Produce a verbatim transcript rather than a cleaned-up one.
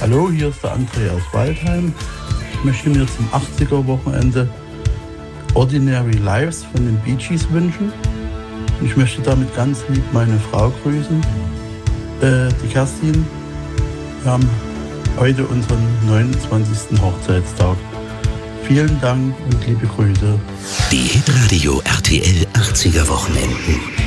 Hallo, hier ist der André aus Waldheim. Ich möchte mir zum achtziger-Wochenende Ordinary Lives von den Bee Gees wünschen. Ich möchte damit ganz lieb meine Frau grüßen, äh, die Kerstin. Wir haben heute unseren neunundzwanzigsten Hochzeitstag. Vielen Dank und liebe Grüße. Die Hitradio R T L achtziger Wochenenden.